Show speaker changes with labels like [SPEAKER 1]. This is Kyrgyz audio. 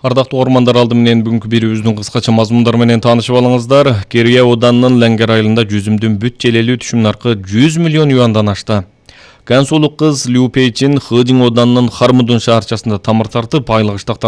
[SPEAKER 1] Ардактуу ормандар алды менен бүгүнкү берүүбүздүн кыскача мазмундары менен таанышып алыңыздар. Керия Оданынын Леңгер айылында жүзүмдүн бүт желелүү түшүм наркы 100 миллион юандан ашты. Кансулук кыз Лю Пейчин Хэдин Оданынын Хармудун шаарчасында тамыр тартып, айлык ыштактар